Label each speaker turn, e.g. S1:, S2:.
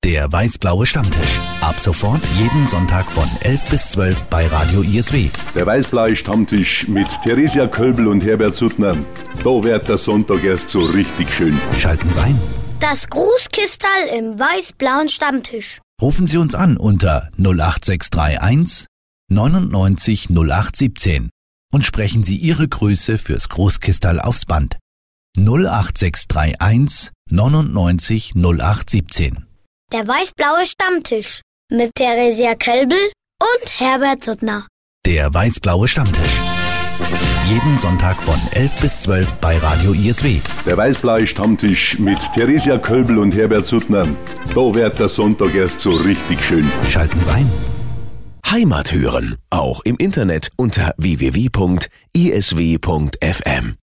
S1: Der weiß-blaue Stammtisch. Ab sofort jeden Sonntag von 11 bis 12 bei Radio ISW.
S2: Der weiß-blaue Stammtisch mit Theresia Kölbl und Herbert Suttner. Da wird der Sonntag erst so richtig schön.
S1: Schalten Sie ein.
S3: Das Grußkistal im weiß-blauen Stammtisch.
S1: Rufen Sie uns an unter 08631 99 0817 und sprechen Sie Ihre Grüße fürs Großkistal aufs Band. 08631 99 0817.
S3: Der weiß-blaue Stammtisch mit Theresia Kölbl und Herbert Suttner.
S1: Der weiß-blaue Stammtisch. Jeden Sonntag von 11 bis 12 bei Radio ISW.
S2: Der weiß-blaue Stammtisch mit Theresia Kölbl und Herbert Suttner. Da wird der Sonntag erst so richtig schön.
S1: Schalten Sie ein.
S4: Heimat hören, auch im Internet unter www.isw.fm.